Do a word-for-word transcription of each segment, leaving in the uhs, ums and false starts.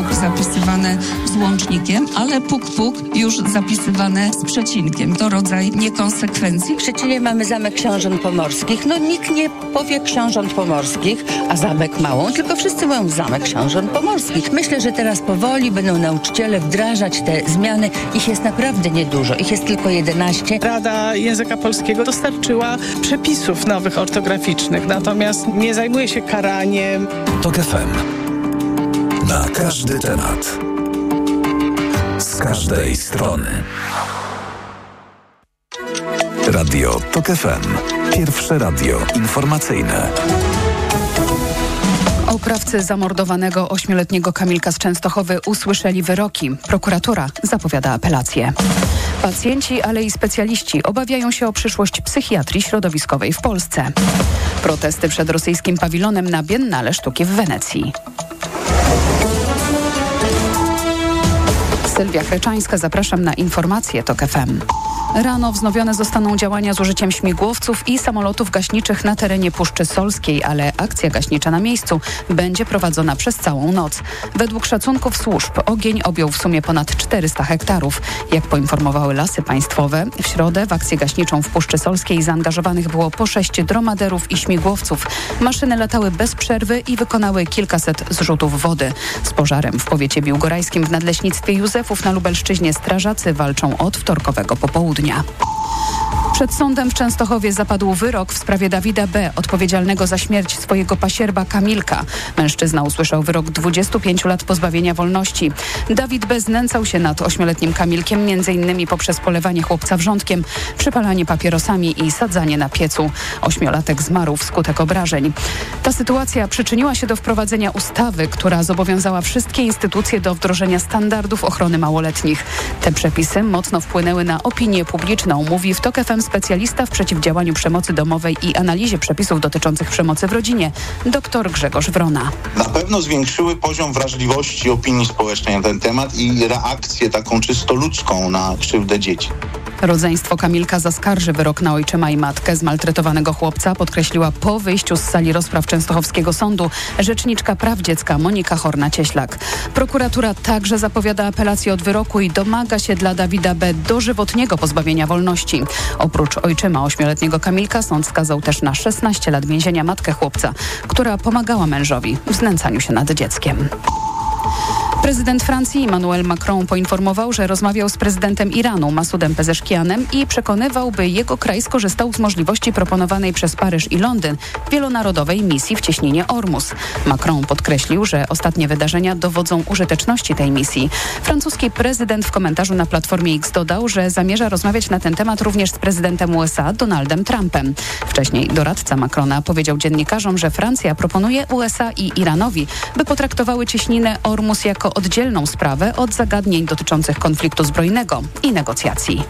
puk zapisywane z łącznikiem, ale puk puk już zapisywane z przecinkiem. To rodzaj niekonsekwencji. W Szczecinie mamy Zamek Książąt Pomorskich. No nikt nie powie Książąt Pomorskich, a Zamek Małą, tylko wszyscy mówią Zamek Książąt Pomorskich. Myślę, że teraz powoli będą nauczyciele wdrażać te zmiany. Ich jest naprawdę niedużo. Ich jest tylko jedenaście. Rada Języka Polskiego dostarczyła przepisów nowych ortograficznych, natomiast nie zajmuje się karaniem. TOK F M. Na każdy temat. Z każdej strony. Radio TOK F M. Pierwsze radio informacyjne. Oprawcy zamordowanego ośmioletniego Kamilka z Częstochowy usłyszeli wyroki. Prokuratura zapowiada apelację. Pacjenci, ale i specjaliści obawiają się o przyszłość psychiatrii środowiskowej w Polsce. Protesty przed rosyjskim pawilonem na Biennale Sztuki w Wenecji. Sylwia Chreczańska, zapraszam na informacje TOK F M. Rano wznowione zostaną działania z użyciem śmigłowców i samolotów gaśniczych na terenie Puszczy Solskiej, ale akcja gaśnicza na miejscu będzie prowadzona przez całą noc. Według szacunków służb ogień objął w sumie ponad czterysta hektarów. Jak poinformowały Lasy Państwowe, w środę w akcję gaśniczą w Puszczy Solskiej zaangażowanych było po sześć dromaderów i śmigłowców. Maszyny latały bez przerwy i wykonały kilkaset zrzutów wody. Z pożarem w powiecie biłgorajskim w Nadleśnictwie Józefów na Lubelszczyźnie strażacy walczą od wtorkowego popołudnia. Przed sądem w Częstochowie zapadł wyrok w sprawie Dawida B., odpowiedzialnego za śmierć swojego pasierba Kamilka. Mężczyzna usłyszał wyrok dwudziestu pięciu lat pozbawienia wolności. Dawid B. znęcał się nad ośmioletnim Kamilkiem między innymi poprzez polewanie chłopca wrzątkiem, przypalanie papierosami i sadzanie na piecu. Ośmiolatek zmarł wskutek obrażeń. Ta sytuacja przyczyniła się do wprowadzenia ustawy, która zobowiązała wszystkie instytucje do wdrożenia standardów ochrony małoletnich. Te przepisy mocno wpłynęły na opinię publiczną, mówi w TOK F M specjalista w przeciwdziałaniu przemocy domowej i analizie przepisów dotyczących przemocy w rodzinie, dr Grzegorz Wrona. Na pewno zwiększyły poziom wrażliwości opinii społecznej na ten temat i reakcję taką czysto ludzką na krzywdę dzieci. Rodzeństwo Kamilka zaskarży wyrok na ojczyma i matkę zmaltretowanego chłopca, podkreśliła po wyjściu z sali rozpraw Częstochowskiego Sądu rzeczniczka praw dziecka Monika Horna-Cieślak. Prokuratura także zapowiada apelację od wyroku i domaga się dla Dawida B. dożywotniego pozbawienia wolności. Oprócz ojczyma ośmioletniego Kamilka sąd skazał też na szesnaście lat więzienia matkę chłopca, która pomagała mężowi w znęcaniu się nad dzieckiem. Prezydent Francji Emmanuel Macron poinformował, że rozmawiał z prezydentem Iranu Masudem Pezeszkianem i przekonywał, by jego kraj skorzystał z możliwości proponowanej przez Paryż i Londyn wielonarodowej misji w cieśninie Ormus. Macron podkreślił, że ostatnie wydarzenia dowodzą użyteczności tej misji. Francuski prezydent w komentarzu na Platformie X dodał, że zamierza rozmawiać na ten temat również z prezydentem U S A Donaldem Trumpem. Wcześniej doradca Macrona powiedział dziennikarzom, że Francja proponuje U S A i Iranowi, by potraktowały cieśninę Ormus jako oddzielną sprawę od zagadnień dotyczących konfliktu zbrojnego i negocjacji.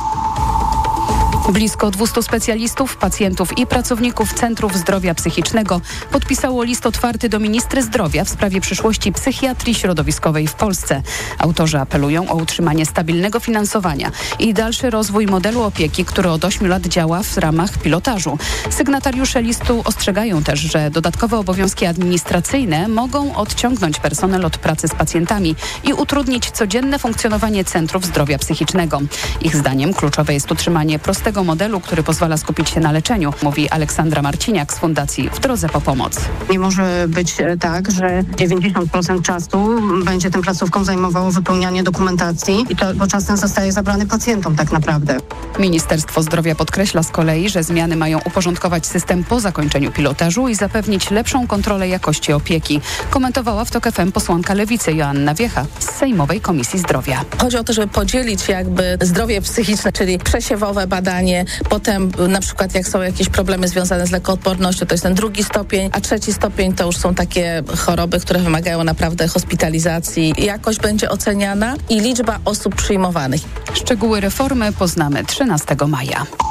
Blisko dwustu specjalistów, pacjentów i pracowników Centrów Zdrowia Psychicznego podpisało list otwarty do ministry zdrowia w sprawie przyszłości psychiatrii środowiskowej w Polsce. Autorzy apelują o utrzymanie stabilnego finansowania i dalszy rozwój modelu opieki, który od ośmiu lat działa w ramach pilotażu. Sygnatariusze listu ostrzegają też, że dodatkowe obowiązki administracyjne mogą odciągnąć personel od pracy z pacjentami i utrudnić codzienne funkcjonowanie Centrów Zdrowia Psychicznego. Ich zdaniem kluczowe jest utrzymanie prostego modelu, który pozwala skupić się na leczeniu, mówi Aleksandra Marciniak z Fundacji W Drodze po Pomoc. Nie może być tak, że dziewięćdziesiąt procent czasu będzie tym placówką zajmowało wypełnianie dokumentacji i to, bo czas ten zostaje zabrany pacjentom tak naprawdę. Ministerstwo Zdrowia podkreśla z kolei, że zmiany mają uporządkować system po zakończeniu pilotażu i zapewnić lepszą kontrolę jakości opieki. Komentowała w TOK F M posłanka Lewicy Joanna Wiecha z Sejmowej Komisji Zdrowia. Chodzi o to, żeby podzielić jakby zdrowie psychiczne, czyli przesiewowe badanie, potem na przykład jak są jakieś problemy związane z lekkoodpornością, to jest ten drugi stopień, a trzeci stopień to już są takie choroby, które wymagają naprawdę hospitalizacji. Jakość będzie oceniana i liczba osób przyjmowanych. Szczegóły reformy poznamy trzynastego maja.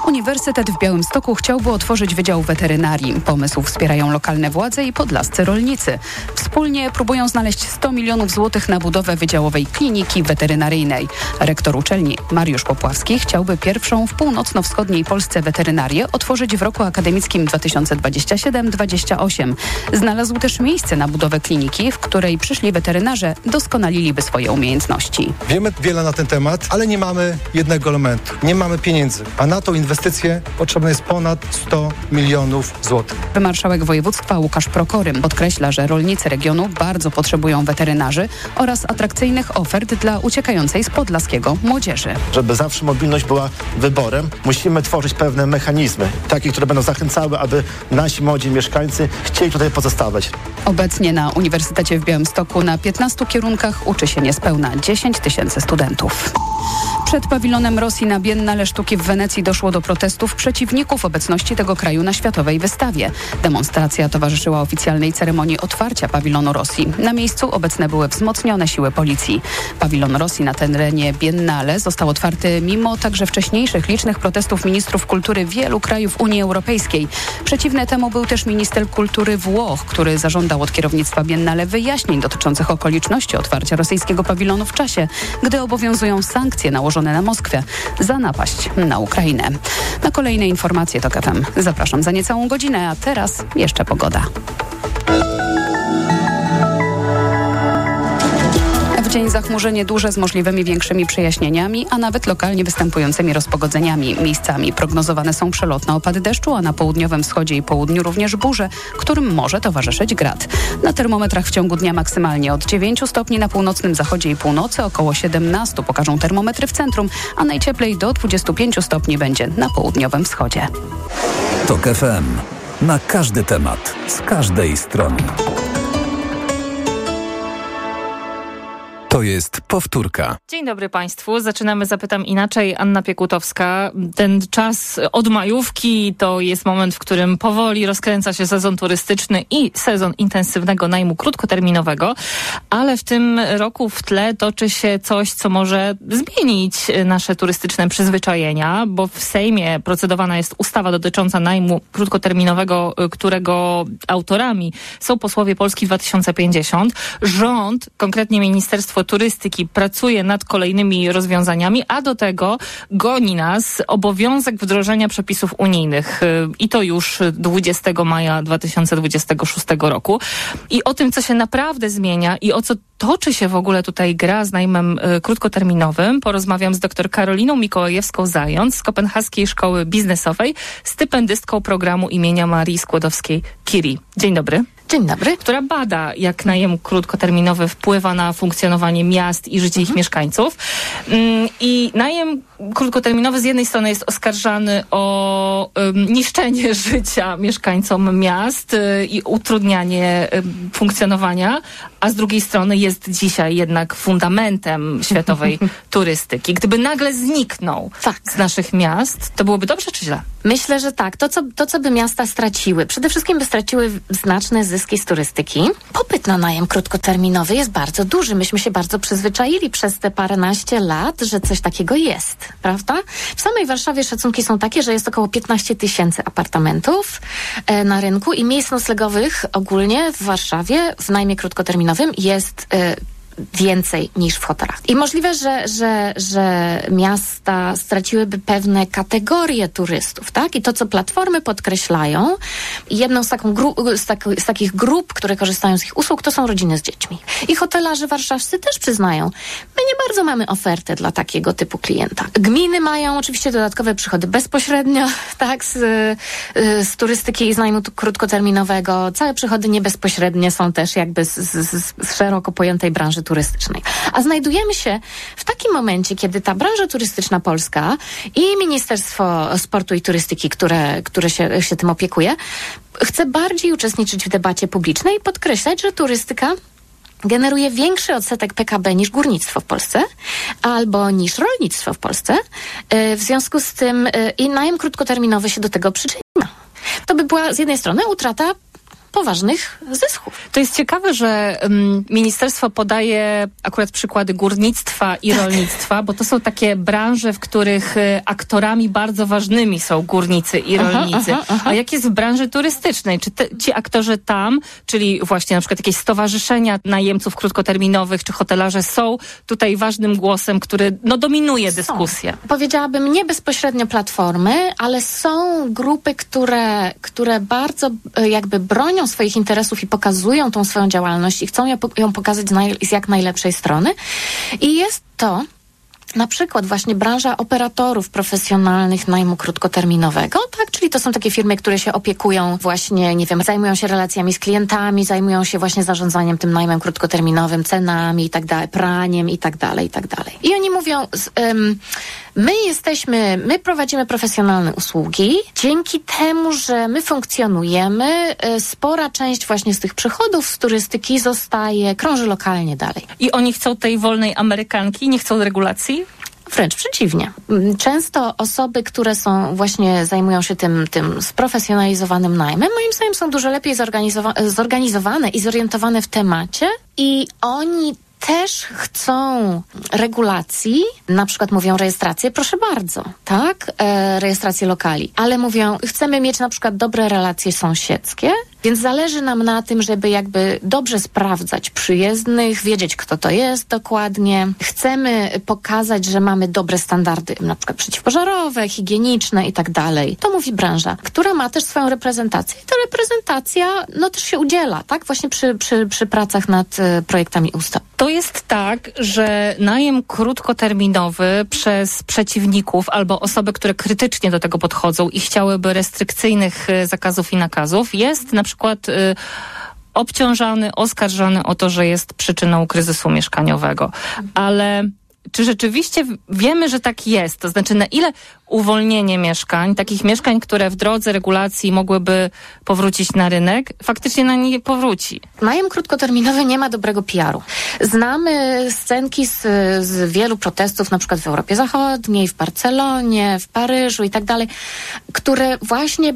Uniwersytet w Białymstoku chciałby otworzyć Wydział Weterynarii. Pomysł wspierają lokalne władze i podlascy rolnicy. Wspólnie próbują znaleźć sto milionów złotych na budowę wydziałowej kliniki weterynaryjnej. Rektor uczelni Mariusz Popławski chciałby pierwszą w północno-wschodniej Polsce weterynarię otworzyć w roku akademickim dwa tysiące dwudziestym siódmym dwudziestym ósmym. Znalazł też miejsce na budowę kliniki, w której przyszli weterynarze doskonaliliby swoje umiejętności. Wiemy wiele na ten temat, ale nie mamy jednego elementu. Nie mamy pieniędzy, a na tą inwestycję potrzebne jest ponad sto milionów złotych. Marszałek województwa Łukasz Prokorym podkreśla, że rolnicy regionu bardzo potrzebują weterynarzy oraz atrakcyjnych ofert dla uciekającej z podlaskiego młodzieży. Żeby zawsze mobilność była wyborem, musimy tworzyć pewne mechanizmy, takie, które będą zachęcały, aby nasi młodzi mieszkańcy chcieli tutaj pozostawać. Obecnie na Uniwersytecie w Białymstoku na piętnastu kierunkach uczy się niespełna dziesięć tysięcy studentów. Przed pawilonem Rosji na Biennale Sztuki w Wenecji doszło do protestów przeciwników obecności tego kraju na światowej wystawie. Demonstracja towarzyszyła oficjalnej ceremonii otwarcia pawilonu Rosji. Na miejscu obecne były wzmocnione siły policji. Pawilon Rosji na terenie Biennale został otwarty mimo także wcześniejszych licznych protestów ministrów kultury wielu krajów Unii Europejskiej. Przeciwny temu był też minister kultury Włoch, który zażądał od kierownictwa Biennale wyjaśnień dotyczących okoliczności otwarcia rosyjskiego pawilonu w czasie, gdy obowiązują sankcje nałożone na Moskwę za napaść na Ukrainę. Na kolejne informacje TOK F M zapraszam za niecałą godzinę, a teraz jeszcze pogoda. Dzień zachmurzenie duże z możliwymi większymi przejaśnieniami, a nawet lokalnie występującymi rozpogodzeniami. Miejscami prognozowane są przelotne opady deszczu, a na południowym wschodzie i południu również burze, którym może towarzyszyć grad. Na termometrach w ciągu dnia maksymalnie od dziewięciu stopni na północnym zachodzie i północy, około siedemnastu pokażą termometry w centrum, a najcieplej do dwudziestu pięciu stopni będzie na południowym wschodzie. TOK F M. Na każdy temat, z każdej strony. To jest powtórka. Dzień dobry Państwu. Zaczynamy Zapytam Inaczej. Anna Piekutowska. Ten czas od majówki to jest moment, w którym powoli rozkręca się sezon turystyczny i sezon intensywnego najmu krótkoterminowego, ale w tym roku w tle toczy się coś, co może zmienić nasze turystyczne przyzwyczajenia, bo w Sejmie procedowana jest ustawa dotycząca najmu krótkoterminowego, którego autorami są posłowie Polski dwa tysiące pięćdziesiąt. Rząd, konkretnie Ministerstwo Turystyki, pracuje nad kolejnymi rozwiązaniami, a do tego goni nas obowiązek wdrożenia przepisów unijnych i to już dwudziestego maja dwa tysiące dwudziestego szóstego roku. I o tym, co się naprawdę zmienia i o co toczy się w ogóle tutaj gra z najmem y, krótkoterminowym, porozmawiam z dr Karoliną Mikołajewską-Zając z Kopenhaskiej Szkoły Biznesowej, stypendystką programu imienia Marii Skłodowskiej-Curie. Dzień dobry. Dzień dobry. Która bada, jak najem krótkoterminowy wpływa na funkcjonowanie miast i życie mhm. ich mieszkańców. Ym, I najem krótkoterminowy z jednej strony jest oskarżany o ym, niszczenie życia mieszkańcom miast y, i utrudnianie y, funkcjonowania, a z drugiej strony jest dzisiaj jednak fundamentem światowej turystyki. Gdyby nagle zniknął tak. z naszych miast, to byłoby dobrze czy źle? Myślę, że tak. To co, to, co by miasta straciły, przede wszystkim by straciły znaczne zyski z turystyki. Popyt na najem krótkoterminowy jest bardzo duży. Myśmy się bardzo przyzwyczaili przez te paręnaście lat, że coś takiego jest, prawda? W samej Warszawie szacunki są takie, że jest około piętnaście tysięcy apartamentów e, na rynku i miejsc noclegowych ogólnie w Warszawie w najmie krótkoterminowym jest e, więcej niż w hotelach. I możliwe, że, że, że miasta straciłyby pewne kategorie turystów, tak? I to, co platformy podkreślają, jedną z, taką gru- z, tak- z takich grup, które korzystają z ich usług, to są rodziny z dziećmi. I hotelarze warszawscy też przyznają, my nie bardzo mamy ofertę dla takiego typu klienta. Gminy mają oczywiście dodatkowe przychody bezpośrednio, tak? Z, z turystyki i z najmu krótkoterminowego. Całe przychody niebezpośrednie są też jakby z, z, z szeroko pojętej branży turystycznej. A znajdujemy się w takim momencie, kiedy ta branża turystyczna polska i Ministerstwo Sportu i Turystyki, które, które się, się tym opiekuje, chce bardziej uczestniczyć w debacie publicznej i podkreślać, że turystyka generuje większy odsetek P K B niż górnictwo w Polsce albo niż rolnictwo w Polsce. W związku z tym i najem krótkoterminowy się do tego przyczynia. To by była z jednej strony utrata poważnych zysków. To jest ciekawe, że um, ministerstwo podaje akurat przykłady górnictwa i tak. rolnictwa, bo to są takie branże, w których y, aktorami bardzo ważnymi są górnicy i aha, rolnicy. aha, aha. A jak jest w branży turystycznej? Czy te, ci aktorzy tam, czyli właśnie na przykład jakieś stowarzyszenia najemców krótkoterminowych, czy hotelarze są tutaj ważnym głosem, który no, dominuje są. dyskusję? Powiedziałabym nie bezpośrednio platformy, ale są grupy, które, które bardzo jakby bronią swoich interesów i pokazują tą swoją działalność i chcą ją pokazać z, naj, z jak najlepszej strony. I jest to na przykład właśnie branża operatorów profesjonalnych najmu krótkoterminowego, tak? Czyli to są takie firmy, które się opiekują właśnie, nie wiem, zajmują się relacjami z klientami, zajmują się właśnie zarządzaniem tym najmem krótkoterminowym, cenami i tak dalej, praniem i tak dalej, i tak dalej. I oni mówią, um, my jesteśmy, my prowadzimy profesjonalne usługi, dzięki temu, że my funkcjonujemy, spora część właśnie z tych przychodów z turystyki zostaje, krąży lokalnie dalej. I oni chcą tej wolnej Amerykanki, nie chcą regulacji? Wręcz przeciwnie. Często osoby, które są właśnie zajmują się tym, tym sprofesjonalizowanym najmem, moim zdaniem są dużo lepiej zorganizowa- zorganizowane i zorientowane w temacie i oni też chcą regulacji, na przykład mówią rejestrację, proszę bardzo, tak, e, rejestrację lokali, ale mówią, chcemy mieć na przykład dobre relacje sąsiedzkie, więc zależy nam na tym, żeby jakby dobrze sprawdzać przyjezdnych, wiedzieć, kto to jest dokładnie. Chcemy pokazać, że mamy dobre standardy, na przykład przeciwpożarowe, higieniczne i tak dalej. To mówi branża, która ma też swoją reprezentację i ta reprezentacja, no też się udziela, tak, właśnie przy, przy, przy pracach nad y, projektami ustaw. To jest tak, że najem krótkoterminowy przez przeciwników albo osoby, które krytycznie do tego podchodzą i chciałyby restrykcyjnych y, zakazów i nakazów, jest na przykład y, obciążany, oskarżony o to, że jest przyczyną kryzysu mieszkaniowego. Ale czy rzeczywiście wiemy, że tak jest? To znaczy, na ile uwolnienie mieszkań, takich mieszkań, które w drodze regulacji mogłyby powrócić na rynek, faktycznie na nie powróci? Najem krótkoterminowy nie ma dobrego P R u. Znamy scenki z, z wielu protestów, na przykład w Europie Zachodniej, w Barcelonie, w Paryżu i tak dalej, które właśnie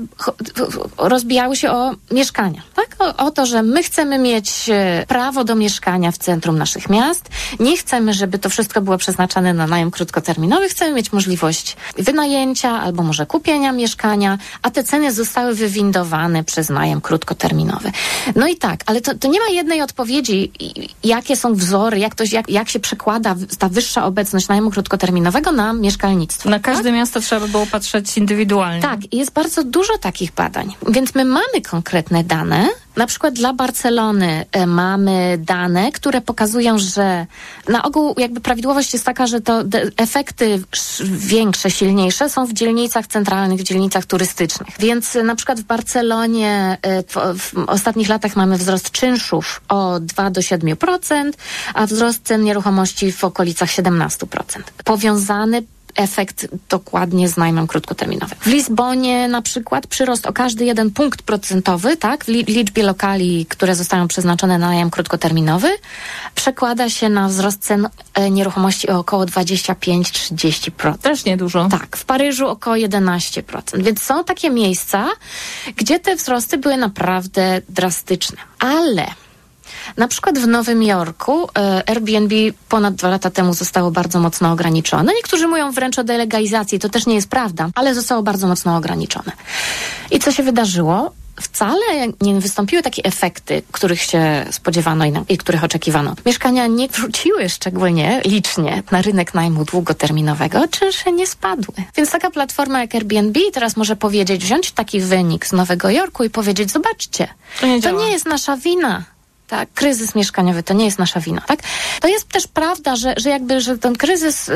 rozbijały się o mieszkania. Tak? O, o to, że my chcemy mieć prawo do mieszkania w centrum naszych miast. Nie chcemy, żeby to wszystko było przeznaczane na najem krótkoterminowy. Chcemy mieć możliwość wynajęcia albo może kupienia mieszkania, a te ceny zostały wywindowane przez najem krótkoterminowy. No i tak, ale to, to nie ma jednej odpowiedzi, jakie są wzory, jak, to, jak, jak się przekłada ta wyższa obecność najmu krótkoterminowego na mieszkalnictwo. Na każde tak? miasto trzeba by było patrzeć indywidualnie. Tak, i jest bardzo dużo takich badań, więc my mamy konkretne dane. Na przykład dla Barcelony e, mamy dane, które pokazują, że na ogół jakby prawidłowość jest taka, że to de- efekty sz- większe, silniejsze są w dzielnicach centralnych, w dzielnicach turystycznych. Więc e, na przykład w Barcelonie e, w, w ostatnich latach mamy wzrost czynszów o dwa do siedmiu procent, a wzrost cen nieruchomości w okolicach siedemnaście procent. Powiązany efekt dokładnie z najmem krótkoterminowym. W Lizbonie na przykład przyrost o każdy jeden punkt procentowy, tak, w liczbie lokali, które zostają przeznaczone na najem krótkoterminowy, przekłada się na wzrost cen e, nieruchomości o około dwadzieścia pięć do trzydziestu procent. Też niedużo. Tak, w Paryżu około jedenaście procent. Więc są takie miejsca, gdzie te wzrosty były naprawdę drastyczne. Ale na przykład w Nowym Jorku e, Airbnb ponad dwa lata temu zostało bardzo mocno ograniczone. Niektórzy mówią wręcz o delegalizacji, to też nie jest prawda, ale zostało bardzo mocno ograniczone. I co się wydarzyło? Wcale nie wystąpiły takie efekty, których się spodziewano i, na, i których oczekiwano. Mieszkania nie wróciły szczególnie licznie na rynek najmu długoterminowego, czynsze nie spadły. Więc taka platforma jak Airbnb teraz może powiedzieć, wziąć taki wynik z Nowego Jorku i powiedzieć, zobaczcie, to nie, to nie jest nasza wina. Tak, kryzys mieszkaniowy to nie jest nasza wina, tak? To jest też prawda, że, że jakby, że ten kryzys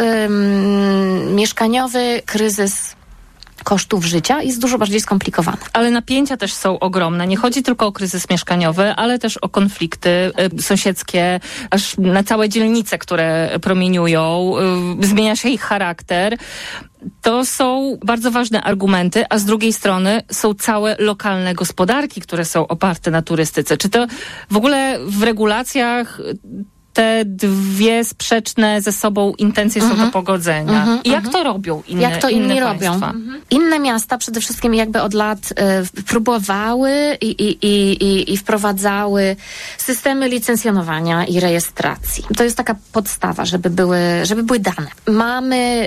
ym, mieszkaniowy, kryzys kosztów życia jest dużo bardziej skomplikowany. Ale napięcia też są ogromne. Nie chodzi tylko o kryzys mieszkaniowy, ale też o konflikty y, sąsiedzkie, aż na całe dzielnice, które promieniują. Y, zmienia się ich charakter. To są bardzo ważne argumenty, a z drugiej strony są całe lokalne gospodarki, które są oparte na turystyce. Czy to w ogóle w regulacjach te dwie sprzeczne ze sobą intencje Mhm. są do pogodzenia. Mhm, I jak mhm. to robią inne Jak to inni inne robią? państwa? Mhm. Inne miasta przede wszystkim jakby od lat y, próbowały i, i, i, i, i wprowadzały systemy licencjonowania i rejestracji. To jest taka podstawa, żeby były, żeby były dane. Mamy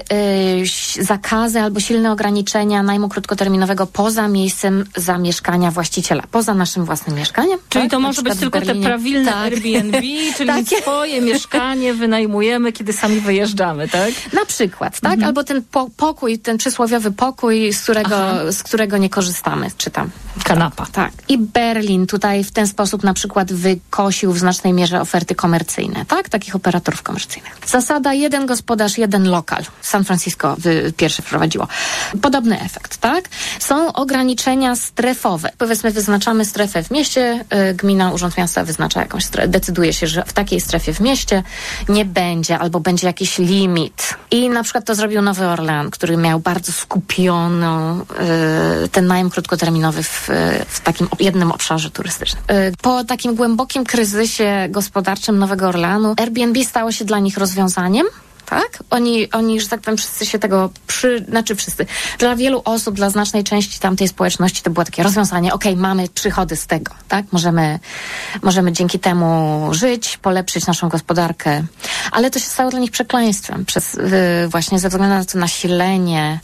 y, zakazy albo silne ograniczenia najmu krótkoterminowego poza miejscem zamieszkania właściciela, poza naszym własnym mieszkaniem. Czyli tak? to Na może być przykład w tylko te Berlinie. prawilne Tak. Airbnb, czyli Takie. swoje mieszkanie wynajmujemy, kiedy sami wyjeżdżamy, tak? Na przykład, tak? Albo ten po- pokój, ten przysłowiowy pokój, z którego, z którego nie korzystamy, czy tam. Kanapa. Tak. I Berlin tutaj w ten sposób na przykład wykosił w znacznej mierze oferty komercyjne, tak? Takich operatorów komercyjnych. Zasada jeden gospodarz, jeden lokal. San Francisco wy, pierwsze wprowadziło. Podobny efekt, tak? Są ograniczenia strefowe. Powiedzmy, wyznaczamy strefę w mieście, y, gmina, urząd miasta wyznacza jakąś strefę, decyduje się, że w takiej strefie w mieście nie będzie, albo będzie jakiś limit. I na przykład to zrobił Nowy Orlean, który miał bardzo skupioną y, ten najem krótkoterminowy w, w takim jednym obszarze turystycznym. Y, po takim głębokim kryzysie gospodarczym Nowego Orleanu Airbnb stało się dla nich rozwiązaniem. Tak? Oni, oni, że tak powiem, wszyscy się tego przy... Znaczy wszyscy. Dla wielu osób, dla znacznej części tamtej społeczności to było takie rozwiązanie. Okej, okay, mamy przychody z tego, tak? Możemy, możemy dzięki temu żyć, polepszyć naszą gospodarkę. Ale to się stało dla nich przekleństwem przez, yy, właśnie ze względu na to nasilenie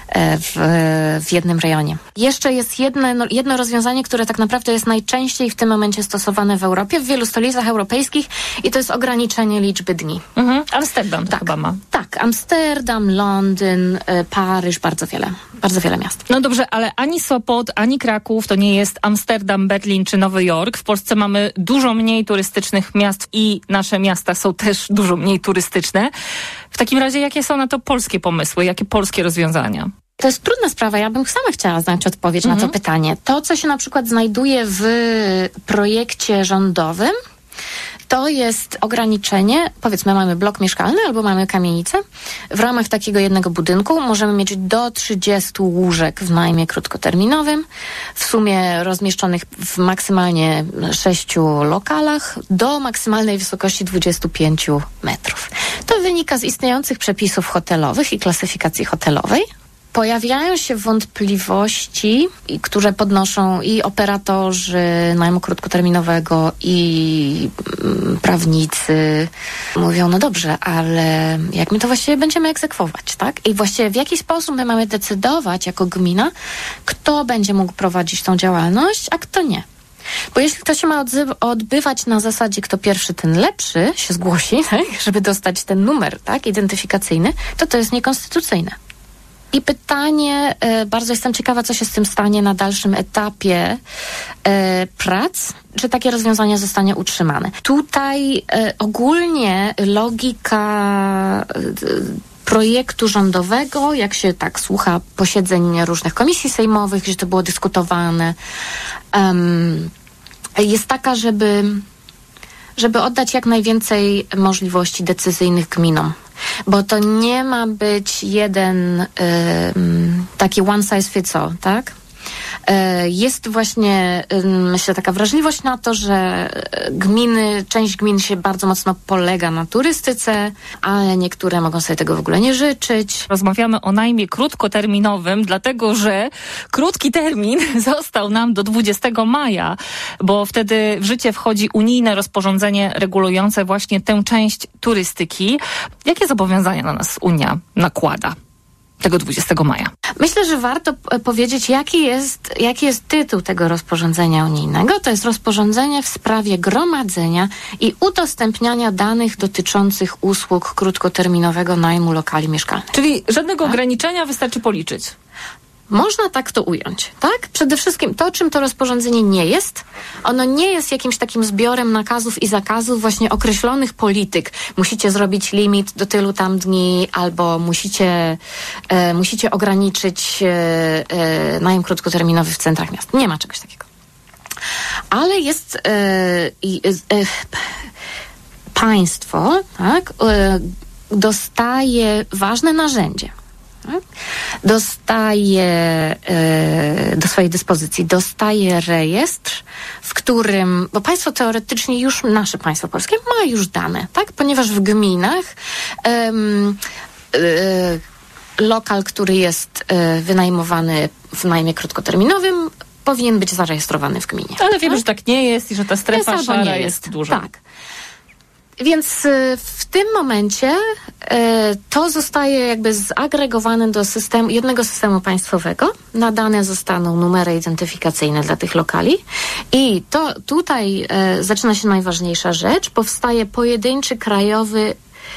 w, w jednym rejonie. Jeszcze jest jedno, no, jedno rozwiązanie, które tak naprawdę jest najczęściej w tym momencie stosowane w Europie, w wielu stolicach europejskich i to jest ograniczenie liczby dni. Mhm. Amsterdam tak, chyba ma. Tak, Amsterdam, Londyn, y, Paryż, bardzo wiele, bardzo wiele miast. No dobrze, ale ani Sopot, ani Kraków to nie jest Amsterdam, Berlin czy Nowy Jork. W Polsce mamy dużo mniej turystycznych miast i nasze miasta są też dużo mniej turystyczne. W takim razie jakie są na to polskie pomysły, jakie polskie rozwiązania? To jest trudna sprawa. Ja bym sama chciała znać odpowiedź Mhm. na to pytanie. To, co się na przykład znajduje w projekcie rządowym, to jest ograniczenie, powiedzmy mamy blok mieszkalny albo mamy kamienicę. W ramach takiego jednego budynku możemy mieć do trzydziestu łóżek w najmie krótkoterminowym, w sumie rozmieszczonych w maksymalnie sześciu lokalach do maksymalnej wysokości dwudziestu pięciu metrów. To wynika z istniejących przepisów hotelowych i klasyfikacji hotelowej. Pojawiają się wątpliwości, które podnoszą i operatorzy najmu krótkoterminowego, i mm, prawnicy. Mówią, no dobrze, ale jak my to właściwie będziemy egzekwować, tak? I właściwie w jaki sposób my mamy decydować jako gmina, kto będzie mógł prowadzić tą działalność, a kto nie. Bo jeśli to się ma odzy- odbywać na zasadzie kto pierwszy, ten lepszy się zgłosi, tak? Żeby dostać ten numer, tak? Identyfikacyjny, to to jest niekonstytucyjne. I pytanie, e, bardzo jestem ciekawa, co się z tym stanie na dalszym etapie e, prac, czy takie rozwiązanie zostanie utrzymane. Tutaj e, ogólnie logika e, projektu rządowego, jak się tak słucha posiedzeń różnych komisji sejmowych, gdzie to było dyskutowane, um, jest taka, żeby, żeby oddać jak najwięcej możliwości decyzyjnych gminom. Bo to nie ma być jeden y, taki one size fits all, tak? Y, jest właśnie, y, myślę, taka wrażliwość na to, że gminy, część gmin się bardzo mocno polega na turystyce, ale niektóre mogą sobie tego w ogóle nie życzyć. Rozmawiamy o najmie krótkoterminowym, dlatego że krótki termin został nam do dwudziestego maja, bo wtedy w życie wchodzi unijne rozporządzenie regulujące właśnie tę część turystyki. Jakie zobowiązania na nas Unia nakłada tego dwudziestego maja? Myślę, że warto p- powiedzieć, jaki jest, jaki jest tytuł tego rozporządzenia unijnego. To jest rozporządzenie w sprawie gromadzenia i udostępniania danych dotyczących usług krótkoterminowego najmu lokali mieszkalnych. Czyli żadnego ograniczenia, wystarczy policzyć. Można tak to ująć, tak? Przede wszystkim to, czym to rozporządzenie nie jest, ono nie jest jakimś takim zbiorem nakazów i zakazów właśnie określonych polityk. Musicie zrobić limit do tylu tam dni, albo musicie, e, musicie ograniczyć e, e, najem krótkoterminowy w centrach miast. Nie ma czegoś takiego. Ale jest e, e, e, państwo, tak, e, dostaje ważne narzędzie. dostaje e, do swojej dyspozycji, dostaje rejestr, w którym, bo państwo teoretycznie już, nasze państwo polskie ma już dane, tak? Ponieważ w gminach em, e, lokal, który jest e, wynajmowany w najmie krótkoterminowym, powinien być zarejestrowany w gminie. Ale wiemy, tak? że tak nie jest i że ta strefa jest szara nie jest. jest duża. Tak. Więc y, w tym momencie y, to zostaje jakby zagregowane do systemu, jednego systemu państwowego. Nadane zostaną numery identyfikacyjne dla tych lokali i to tutaj y, zaczyna się najważniejsza rzecz. Powstaje pojedynczy krajowy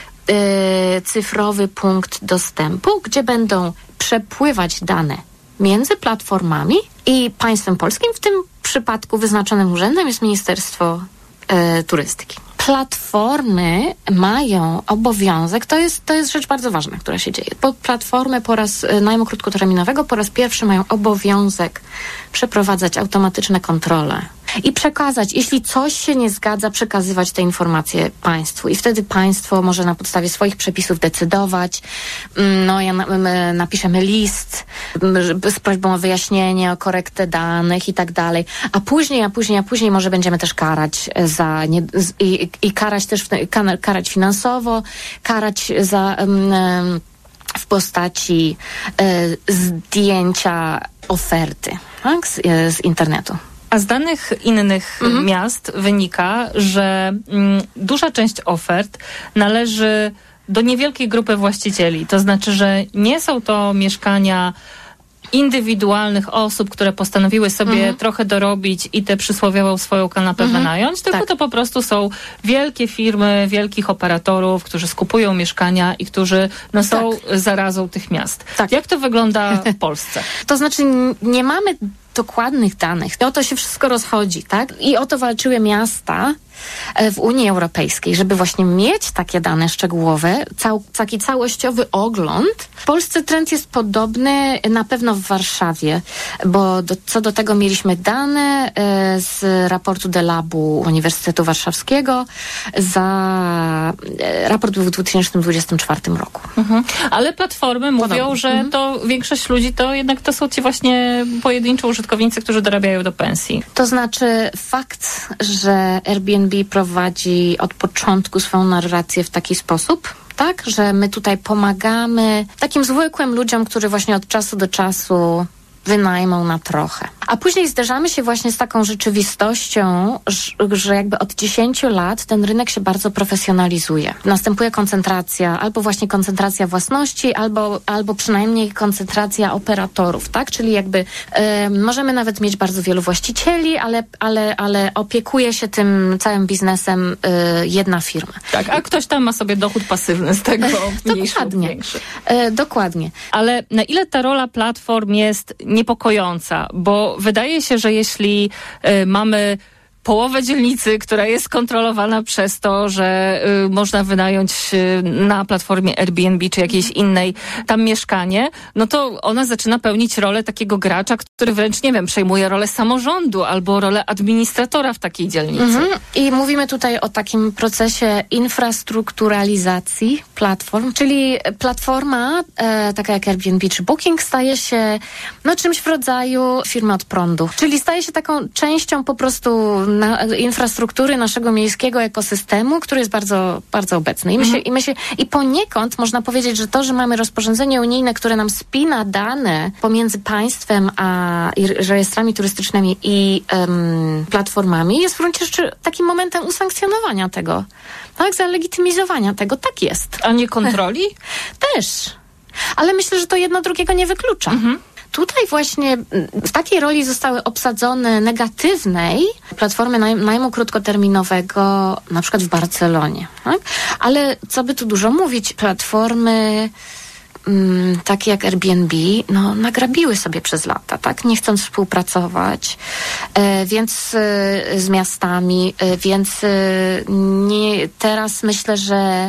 y, cyfrowy punkt dostępu, gdzie będą przepływać dane między platformami i państwem polskim. W tym przypadku wyznaczonym urzędem jest Ministerstwo y, Turystyki. Platformy mają obowiązek, to jest, to jest rzecz bardzo ważna, która się dzieje, bo platformy po raz najmu krótkoterminowego po raz pierwszy mają obowiązek przeprowadzać automatyczne kontrole i przekazać, jeśli coś się nie zgadza, przekazywać te informacje państwu i wtedy państwo może na podstawie swoich przepisów decydować, no ja na, my napiszemy list z prośbą o wyjaśnienie, o korektę danych i tak dalej, a później, a później, a później może będziemy też karać za nie, i, i karać też karać finansowo, karać za um, w postaci y, zdjęcia oferty, tak, z, z internetu. A z danych innych mhm. miast wynika, że mm, duża część ofert należy do niewielkiej grupy właścicieli. To znaczy, że nie są to mieszkania indywidualnych osób, które postanowiły sobie mhm. trochę dorobić i tę przysłowiową swoją kanapę mhm. wynająć, tylko tak. to po prostu są wielkie firmy, wielkich operatorów, którzy skupują mieszkania i którzy no, są tak. zarazą tych miast. Tak. Jak to wygląda w Polsce? To znaczy nie mamy dokładnych danych. O to się wszystko rozchodzi, tak? I o to walczyły miasta w Unii Europejskiej, żeby właśnie mieć takie dane szczegółowe, cał, taki całościowy ogląd. W Polsce trend jest podobny, na pewno w Warszawie, bo do, co do tego mieliśmy dane e, z raportu Delabu Uniwersytetu Warszawskiego. Za e, raport był w dwa tysiące dwudziestym czwartym roku. Mhm. Ale platformy mówią, Podobnie. że mhm. to większość ludzi to jednak to są ci właśnie pojedynczy użytkownicy, którzy dorabiają do pensji. To znaczy fakt, że Airbnb prowadzi od początku swoją narrację w taki sposób, tak, że my tutaj pomagamy takim zwykłym ludziom, którzy właśnie od czasu do czasu wynajmą na trochę. A później zderzamy się właśnie z taką rzeczywistością, że jakby od dziesięciu lat ten rynek się bardzo profesjonalizuje. Następuje koncentracja, albo właśnie koncentracja własności, albo, albo przynajmniej koncentracja operatorów, tak? Czyli jakby e, możemy nawet mieć bardzo wielu właścicieli, ale, ale, ale opiekuje się tym całym biznesem e, jedna firma. Tak, a ktoś tam ma sobie dochód pasywny z tego mniejszy lub większy. E, dokładnie. Ale na ile ta rola platform jest niepokojąca, bo wydaje się, że jeśli y, mamy połowę dzielnicy, która jest kontrolowana przez to, że y, można wynająć y, na platformie Airbnb czy jakiejś innej tam mieszkanie, no to ona zaczyna pełnić rolę takiego gracza, który wręcz, nie wiem, przejmuje rolę samorządu albo rolę administratora w takiej dzielnicy. Mhm. I mówimy tutaj o takim procesie infrastrukturalizacji platform, czyli platforma e, taka jak Airbnb czy Booking staje się no czymś w rodzaju firmy od prądu, czyli staje się taką częścią po prostu Na, infrastruktury naszego miejskiego ekosystemu, który jest bardzo, bardzo obecny. I my, się, i my się, i poniekąd można powiedzieć, że to, że mamy rozporządzenie unijne, które nam spina dane pomiędzy państwem a i rejestrami turystycznymi i um, platformami, jest w gruncie rzeczy takim momentem usankcjonowania tego, tak, zalegitymizowania tego. Tak jest. A nie kontroli? Też. Ale myślę, że to jedno drugiego nie wyklucza. Mhm. Tutaj właśnie w takiej roli zostały obsadzone negatywnej platformy naj- najmu krótkoterminowego, na przykład w Barcelonie. Tak? Ale co by tu dużo mówić, platformy mm, takie jak Airbnb, no nagrabiły sobie przez lata, tak? Nie chcąc współpracować, e, więc e, z miastami, e, więc e, nie, teraz myślę, że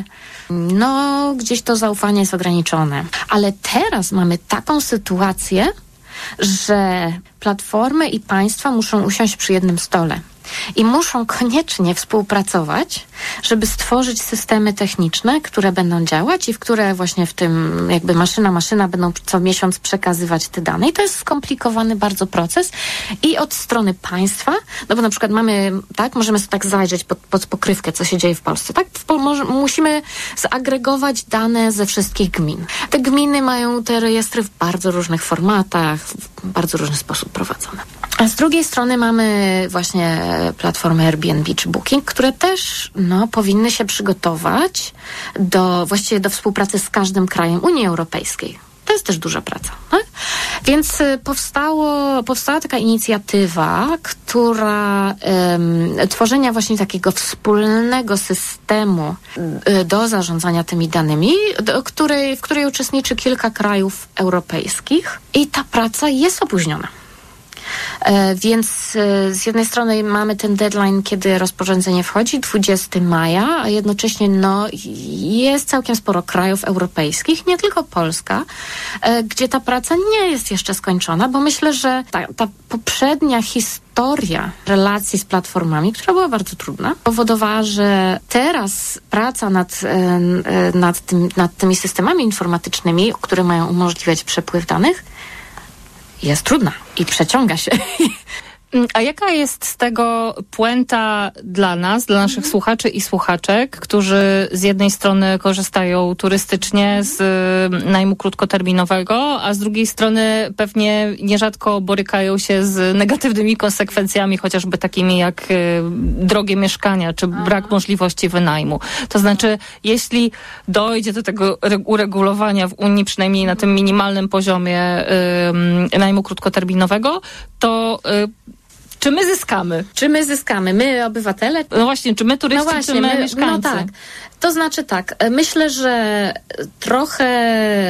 no, gdzieś to zaufanie jest ograniczone. Ale teraz mamy taką sytuację, że platformy i państwa muszą usiąść przy jednym stole. i muszą koniecznie współpracować, żeby stworzyć systemy techniczne, które będą działać i w które właśnie w tym jakby maszyna, maszyna będą co miesiąc przekazywać te dane. I to jest skomplikowany bardzo proces i od strony państwa, no bo na przykład mamy, tak, możemy sobie tak zajrzeć pod, pod pokrywkę, co się dzieje w Polsce, tak? W, może, musimy zagregować dane ze wszystkich gmin. Te gminy mają te rejestry w bardzo różnych formatach, w bardzo różny sposób prowadzone. A z drugiej strony mamy właśnie platformy Airbnb czy Booking, które też no, powinny się przygotować do, właściwie do współpracy z każdym krajem Unii Europejskiej. To jest też duża praca. Tak? Więc powstało, powstała taka inicjatywa, która um, tworzenia właśnie takiego wspólnego systemu y, do zarządzania tymi danymi, do której, w której uczestniczy kilka krajów europejskich i ta praca jest opóźniona. E, więc e, z jednej strony mamy ten deadline, kiedy rozporządzenie wchodzi, dwudziestego maja, a jednocześnie no, jest całkiem sporo krajów europejskich, nie tylko Polska, e, gdzie ta praca nie jest jeszcze skończona, bo myślę, że ta, ta poprzednia historia relacji z platformami, która była bardzo trudna, powodowała, że teraz praca nad, e, nad, tym, nad tymi systemami informatycznymi, które mają umożliwiać przepływ danych, jest trudna i przeciąga się. A jaka jest z tego puenta dla nas, dla naszych mhm. słuchaczy i słuchaczek, którzy z jednej strony korzystają turystycznie z najmu krótkoterminowego, a z drugiej strony pewnie nierzadko borykają się z negatywnymi konsekwencjami, chociażby takimi jak y, drogie mieszkania, czy Aha. brak możliwości wynajmu. To znaczy, jeśli dojdzie do tego uregulowania w Unii, przynajmniej na tym minimalnym poziomie y, najmu krótkoterminowego, to y, czy my zyskamy? Czy my zyskamy? My, obywatele? No właśnie, czy my turyści, no właśnie, czy my, my mieszkańcy? No tak. To znaczy tak, myślę, że trochę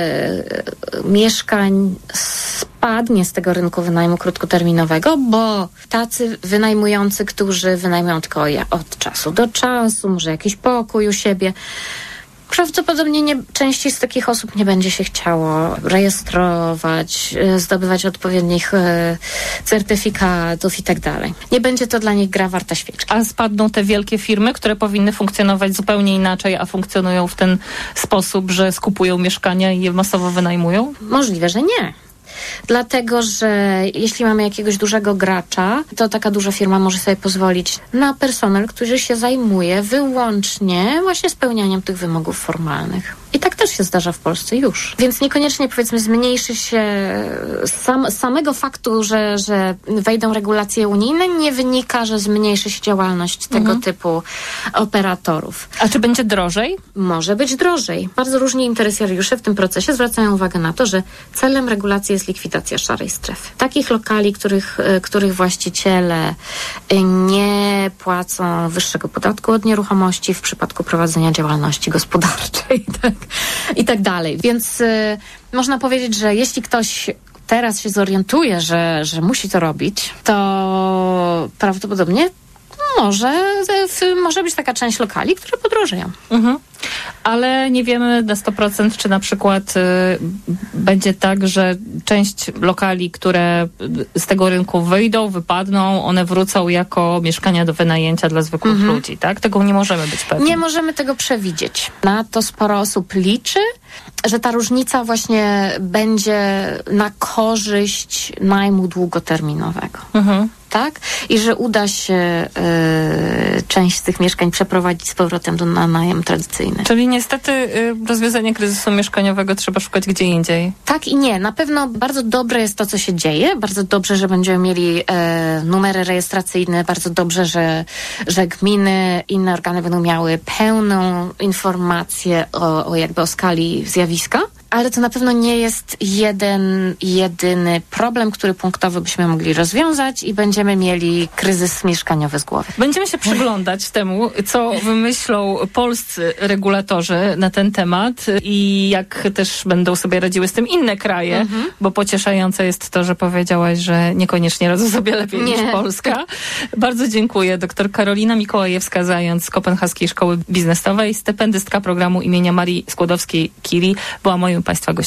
mieszkań spadnie z tego rynku wynajmu krótkoterminowego, bo tacy wynajmujący, którzy wynajmują tylko od czasu do czasu, może jakiś pokój u siebie, prawdopodobnie nie, części z takich osób nie będzie się chciało rejestrować, zdobywać odpowiednich e, certyfikatów i tak dalej. Nie będzie to dla nich gra warta świeczki. A spadną te wielkie firmy, które powinny funkcjonować zupełnie inaczej, a funkcjonują w ten sposób, że skupują mieszkania i je masowo wynajmują? Możliwe, że nie. Dlatego, że jeśli mamy jakiegoś dużego gracza, to taka duża firma może sobie pozwolić na personel, który się zajmuje wyłącznie właśnie spełnianiem tych wymogów formalnych. I tak też się zdarza w Polsce już. Więc niekoniecznie, powiedzmy, zmniejszy się sam, samego faktu, że, że wejdą regulacje unijne, nie wynika, że zmniejszy się działalność tego mhm. typu operatorów. A czy będzie drożej? Może być drożej. Bardzo różni interesariusze w tym procesie zwracają uwagę na to, że celem regulacji jest likwidacja szarej strefy. Takich lokali, których, których właściciele nie płacą wyższego podatku od nieruchomości w przypadku prowadzenia działalności gospodarczej, tak? I tak dalej. Więc y, można powiedzieć, że jeśli ktoś teraz się zorientuje, że, że musi to robić, to prawdopodobnie może, może być taka część lokali, które podrożeją. Mhm. Ale nie wiemy na sto procent, czy na przykład y, będzie tak, że część lokali, które z tego rynku wyjdą, wypadną, one wrócą jako mieszkania do wynajęcia dla zwykłych mhm. ludzi, tak? Tego nie możemy być pewni. Nie możemy tego przewidzieć. Na to sporo osób liczy, że ta różnica właśnie będzie na korzyść najmu długoterminowego. Mhm. Tak? I że uda się y, część z tych mieszkań przeprowadzić z powrotem do, na najem tradycyjny. Czyli niestety y, rozwiązanie kryzysu mieszkaniowego trzeba szukać gdzie indziej. Tak i nie. Na pewno bardzo dobre jest to, co się dzieje. Bardzo dobrze, że będziemy mieli e, numery rejestracyjne. Bardzo dobrze, że, że gminy, inne organy będą miały pełną informację o, o jakby o skali zjawiska. Ale to na pewno nie jest jeden, jedyny problem, który punktowo byśmy mogli rozwiązać i będziemy mieli kryzys mieszkaniowy z głowy. Będziemy się przyglądać temu, co wymyślą polscy regulatorzy na ten temat i jak też będą sobie radziły z tym inne kraje, mhm. bo pocieszające jest to, że powiedziałaś, że niekoniecznie radzą sobie lepiej nie. niż Polska. Bardzo dziękuję. Doktor Karolina Mikołajewska-Zając z Kopenhaskiej Szkoły Biznesowej, stypendystka programu imienia Marii Skłodowskiej-Curie była moją Państwa gościnią.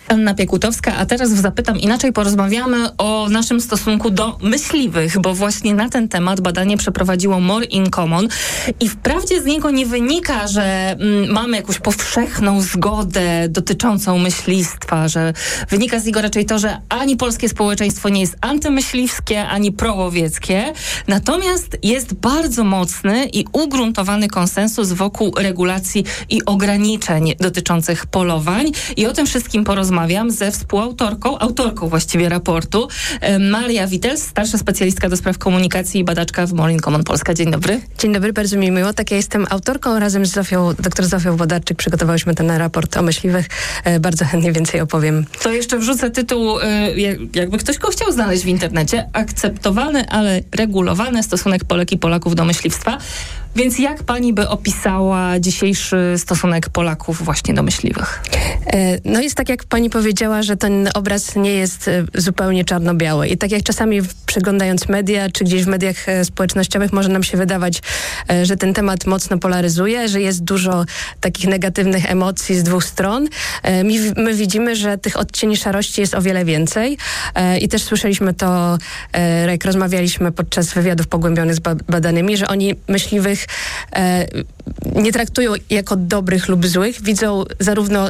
Anna Piekutowska, a teraz zapytam inaczej, porozmawiamy o naszym stosunku do myśliwych, bo właśnie na ten temat badanie przeprowadziło More in Common i wprawdzie z niego nie wynika, że mm, mamy jakąś powszechną zgodę dotyczącą myślistwa, że wynika z niego raczej to, że ani polskie społeczeństwo nie jest antymyśliwskie, ani prołowieckie, natomiast jest bardzo mocny i ugruntowany konsensus wokół regulacji i ograniczeń dotyczących polowań i o tym wszystkim porozmawiam ze współautorką, autorką właściwie raportu, Maria Witels, starsza specjalistka do spraw komunikacji i badaczka w More in Common Polska. Dzień dobry. Dzień dobry, bardzo mi miło. Tak, ja jestem autorką, razem z Zofią, doktor Zofią Włodarczyk przygotowałyśmy ten raport o myśliwych. E, bardzo chętnie więcej opowiem. To jeszcze wrzucę tytuł, y, jakby ktoś go chciał znaleźć w internecie. Akceptowany, ale regulowany stosunek Polek i Polaków do myśliwstwa. Więc jak pani by opisała dzisiejszy stosunek Polaków właśnie do myśliwych? No jest tak, jak pani powiedziała, że ten obraz nie jest zupełnie czarno-biały. I tak jak czasami przeglądając media, czy gdzieś w mediach społecznościowych może nam się wydawać, że ten temat mocno polaryzuje, że jest dużo takich negatywnych emocji z dwóch stron. My, my widzimy, że tych odcieni szarości jest o wiele więcej. I też słyszeliśmy to, jak rozmawialiśmy podczas wywiadów pogłębionych z badanymi, że oni myśliwych e, nie traktują jako dobrych lub złych, widzą zarówno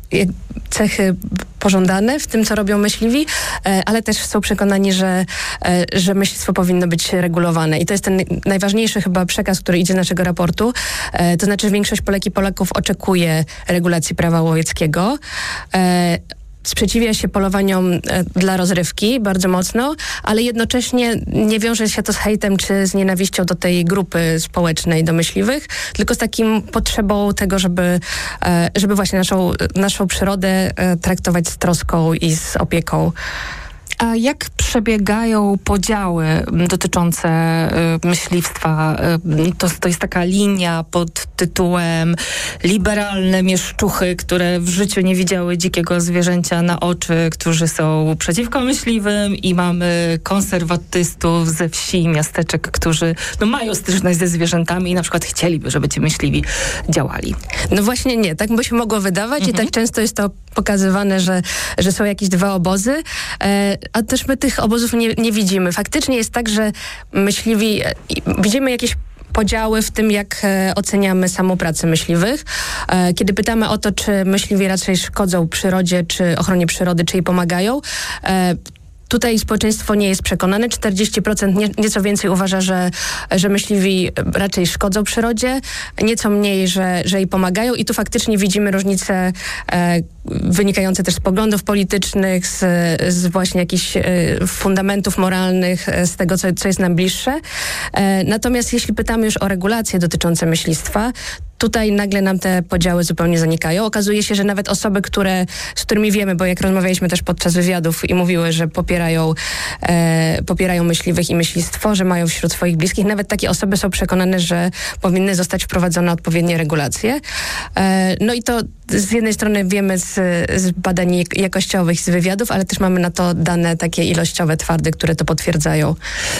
cechy pożądane w tym, co robią myśliwi, e, ale też są przekonani, że, e, że myślistwo powinno być regulowane. I to jest ten najważniejszy chyba przekaz, który idzie z naszego raportu. E, to znaczy, że większość Polek i Polaków oczekuje regulacji prawa łowieckiego. E, Sprzeciwia się polowaniom e, dla rozrywki bardzo mocno, ale jednocześnie nie wiąże się to z hejtem czy z nienawiścią do tej grupy społecznej, do myśliwych, tylko z takim potrzebą tego, żeby, e, żeby właśnie naszą, naszą przyrodę e, traktować z troską i z opieką. A jak przebiegają podziały dotyczące y, myśliwstwa? Y, to, to jest taka linia pod tytułem liberalne mieszczuchy, które w życiu nie widziały dzikiego zwierzęcia na oczy, którzy są przeciwko myśliwym, i mamy konserwatystów ze wsi i miasteczek, którzy no, mają styczność ze zwierzętami i na przykład chcieliby, żeby ci myśliwi działali. No właśnie nie, tak by się mogło wydawać mhm. i tak często jest to pokazywane, że, że są jakieś dwa obozy, e, a też my tych obozów nie, nie widzimy. Faktycznie jest tak, że myśliwi, e, widzimy jakieś podziały w tym, jak e, oceniamy samą pracę myśliwych. E, kiedy pytamy o to, czy myśliwi raczej szkodzą przyrodzie, czy ochronie przyrody, czy jej pomagają, e, tutaj społeczeństwo nie jest przekonane. czterdzieści procent, nie, nieco więcej uważa, że, że myśliwi raczej szkodzą przyrodzie, nieco mniej, że, że jej pomagają. I tu faktycznie widzimy różnice e, wynikające też z poglądów politycznych, z, z właśnie jakichś e, fundamentów moralnych, e, z tego, co, co jest nam bliższe. E, natomiast jeśli pytamy już o regulacje dotyczące myślistwa, tutaj nagle nam te podziały zupełnie zanikają. Okazuje się, że nawet osoby, które, z którymi wiemy, bo jak rozmawialiśmy też podczas wywiadów i mówiły, że popierają, e, popierają myśliwych i myślistwo, że mają wśród swoich bliskich, nawet takie osoby są przekonane, że powinny zostać wprowadzone odpowiednie regulacje. E, no i to z jednej strony wiemy z, z badań jakościowych, z wywiadów, ale też mamy na to dane takie ilościowe, twarde, które to potwierdzają.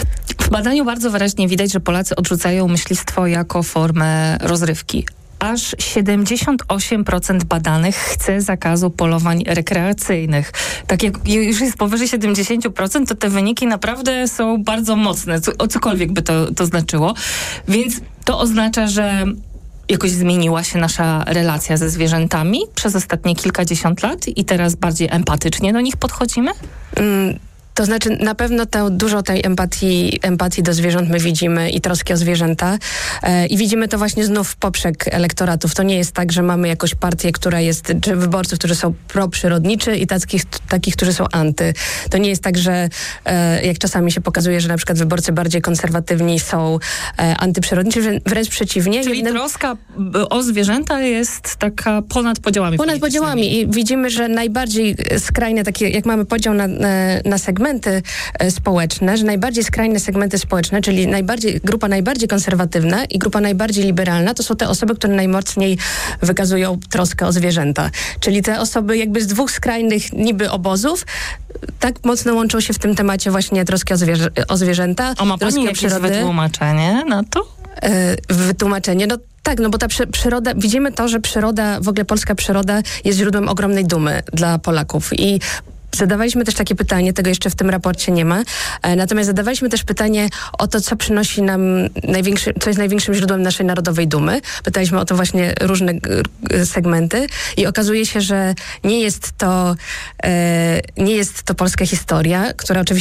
W badaniu bardzo wyraźnie widać, że Polacy odrzucają myślistwo jako formę rozrywki. Aż siedemdziesiąt osiem procent badanych chce zakazu polowań rekreacyjnych. Tak jak już jest powyżej siedemdziesiąt procent, to te wyniki naprawdę są bardzo mocne, co, o cokolwiek by to, to znaczyło. Więc to oznacza, że jakoś zmieniła się nasza relacja ze zwierzętami przez ostatnie kilkadziesiąt lat i teraz bardziej empatycznie do nich podchodzimy? Mm. To znaczy na pewno tę, dużo tej empatii, empatii do zwierząt my widzimy i troski o zwierzęta e, i widzimy to właśnie znów w poprzek elektoratów. To nie jest tak, że mamy jakąś partię, która jest, czy wyborców, którzy są pro-przyrodniczy i takich, takich, którzy są anty. To nie jest tak, że e, jak czasami się pokazuje, że na przykład wyborcy bardziej konserwatywni są e, antyprzyrodniczy, wręcz przeciwnie. Czyli Jednym... troska o zwierzęta jest taka ponad podziałami Ponad podziałami i widzimy, że najbardziej skrajne takie, jak mamy podział na, na, na segmenty społeczne, że najbardziej skrajne segmenty społeczne, czyli najbardziej, grupa najbardziej konserwatywna i grupa najbardziej liberalna, to są te osoby, które najmocniej wykazują troskę o zwierzęta. Czyli te osoby jakby z dwóch skrajnych niby obozów tak mocno łączą się w tym temacie właśnie troski o, zwierzę, o zwierzęta. A ma pani jakieś wytłumaczenie na to? Wytłumaczenie, no Tak, no bo ta przy, przyroda, widzimy to, że przyroda, w ogóle polska przyroda jest źródłem ogromnej dumy dla Polaków i zadawaliśmy też takie pytanie, tego jeszcze w tym raporcie nie ma, e, natomiast zadawaliśmy też pytanie o to, co przynosi nam największy, co jest największym źródłem naszej narodowej dumy. Pytaliśmy o to właśnie różne g- segmenty i okazuje się, że nie jest to, e, nie jest to polska historia, która oczywiście